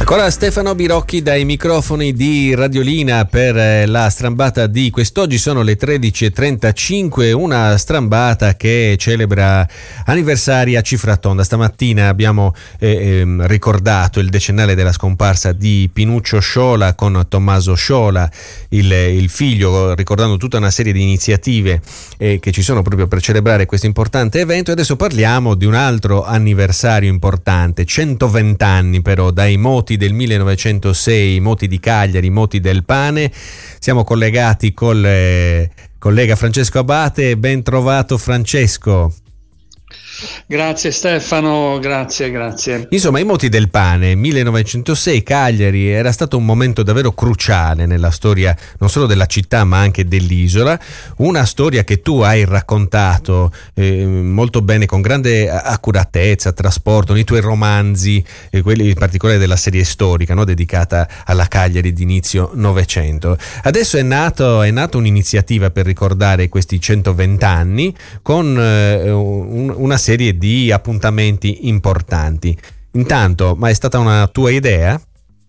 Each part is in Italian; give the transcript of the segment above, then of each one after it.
Ancora Stefano Birocchi dai microfoni di Radiolina per la strambata di quest'oggi. Sono le 13.35, una strambata che celebra anniversari a cifra tonda. Stamattina abbiamo ricordato il decennale della scomparsa di Pinuccio Sciola con Tommaso Sciola, il figlio, ricordando tutta una serie di iniziative che ci sono proprio per celebrare questo importante evento. E adesso parliamo di un altro anniversario importante, 120 anni però dai moti del 1906, moti di Cagliari, moti del pane. Siamo collegati col collega Francesco Abate. Ben trovato Francesco. Grazie Stefano, grazie. Insomma, i moti del pane, 1906, Cagliari, era stato un momento davvero cruciale nella storia non solo della città ma anche dell'isola, una storia che tu hai raccontato molto bene, con grande accuratezza, trasporto, nei tuoi romanzi, quelli in particolare della serie storica, no? Dedicata alla Cagliari di inizio Novecento. Adesso è nato un'iniziativa per ricordare questi 120 anni con una serie di appuntamenti importanti. Intanto, ma è stata una tua idea?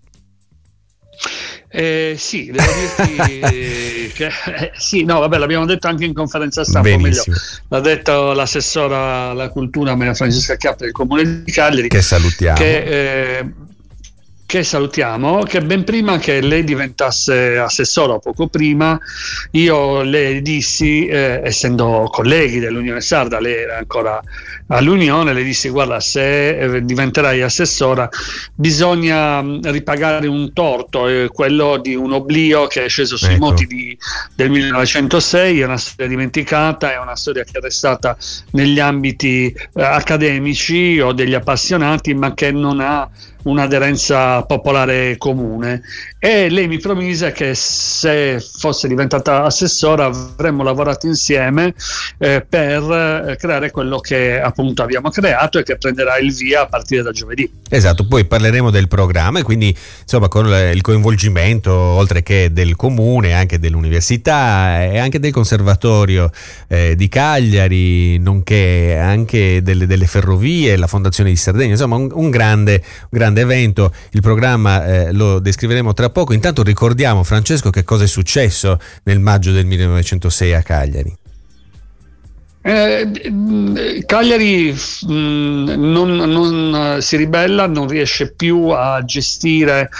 Sì, devo dirti che sì, no, vabbè, l'abbiamo detto anche in conferenza stampa, meglio, l'ha detto l'assessora alla cultura Maria Francesca Chiappa del Comune di Cagliari, che salutiamo. Che salutiamo, che ben prima che lei diventasse assessora, poco prima, io le dissi, essendo colleghi dell'Unione Sarda, lei era ancora all'Unione, le dissi: guarda, se diventerai assessora bisogna ripagare un torto, quello di un oblio che è sceso sui moti del 1906, è una storia dimenticata, è una storia che è restata negli ambiti accademici o degli appassionati, ma che non ha un'aderenza popolare comune. E lei mi promise che se fosse diventata assessora avremmo lavorato insieme per creare quello che appunto abbiamo creato e che prenderà il via a partire da giovedì. Esatto, poi parleremo del programma e quindi insomma con il coinvolgimento oltre che del comune anche dell'università e anche del conservatorio di Cagliari, nonché anche delle ferrovie, la Fondazione di Sardegna, insomma un grande evento. Il programma lo descriveremo tra poco. Intanto ricordiamo, Francesco, che cosa è successo nel maggio del 1906 a Cagliari. Cagliari non si ribella, non riesce più a gestire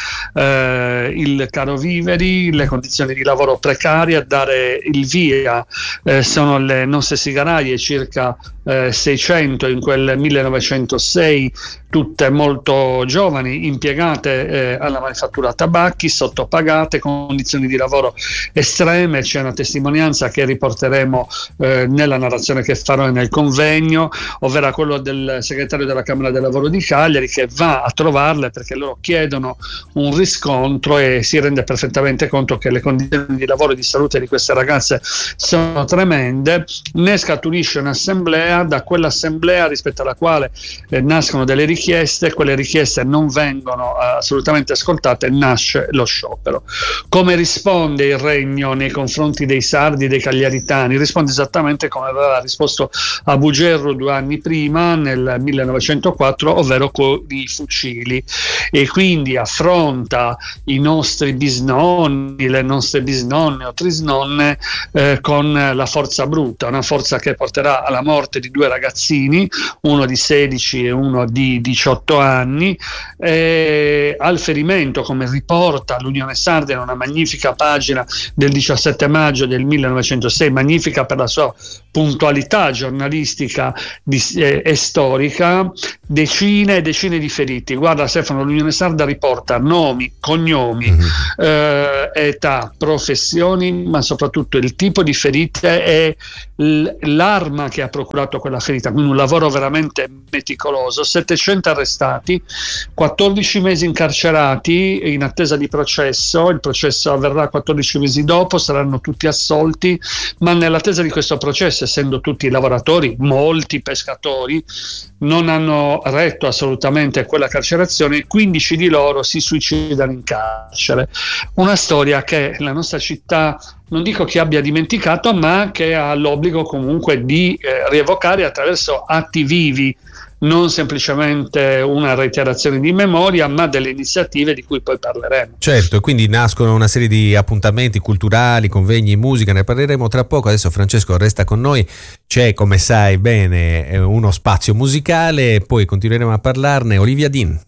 il caro viveri, le condizioni di lavoro precarie, a dare il via. Sono le nostre sigaraie, circa 600 in quel 1906, tutte molto giovani, impiegate alla manifattura tabacchi, sottopagate, condizioni di lavoro estreme. C'è una testimonianza che riporteremo nella narrazione che farò nel convegno, ovvero quello del segretario della Camera del Lavoro di Cagliari, che va a trovarle perché loro chiedono un riscontro e si rende perfettamente conto che le condizioni di lavoro e di salute di queste ragazze sono tremende. Ne scaturisce un'assemblea, da quell'assemblea rispetto alla quale nascono delle richieste, quelle richieste non vengono assolutamente ascoltate, nasce lo sciopero. Come risponde il Regno nei confronti dei sardi, dei cagliaritani? Risponde esattamente come aveva risposto a Bugerro 2 anni prima, nel 1904, ovvero con i fucili, e quindi affronta i nostri bisnonni, le nostre bisnonne o trisnonne con la forza bruta, una forza che porterà alla morte di 2 ragazzini, uno di 16 e uno di 18 anni, al ferimento, come riporta l'Unione Sarda in una magnifica pagina del 17 maggio del 1906, magnifica per la sua puntualità giornalistica e storica, decine e decine di feriti. Guarda Stefano, l'Unione Sarda riporta nomi, cognomi, età, professioni, ma soprattutto il tipo di ferite e l'arma che ha procurato quella ferita, quindi un lavoro veramente meticoloso. 700 arrestati, 14 mesi incarcerati in attesa di processo. Il processo avverrà 14 mesi dopo, saranno tutti assolti, ma nell'attesa di questo processo, essendo tutti lavoratori, molti pescatori, non hanno retto assolutamente quella carcerazione, 15 di loro si suicidano in carcere. Una storia che la nostra città, non dico che abbia dimenticato, ma che ha l'obbligo comunque di rievocare attraverso atti vivi non semplicemente una reiterazione di memoria, ma delle iniziative di cui poi parleremo. Certo, quindi nascono una serie di appuntamenti culturali, convegni, musica, ne parleremo tra poco. Adesso Francesco resta con noi, c'è, come sai bene, uno spazio musicale, poi continueremo a parlarne. Olivia Dean.